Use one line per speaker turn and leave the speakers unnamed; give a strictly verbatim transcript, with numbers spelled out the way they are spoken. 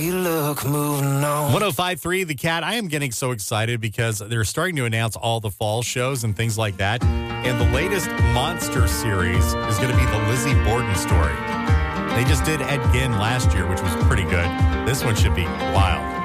You look moving on.
one oh five point three The Cat. I am getting so excited because they're starting to announce all the fall shows and things like that. And the latest Monster series is going to be the Lizzie Borden story. They just did Ed Gein last year, which was pretty good. This one should be wild.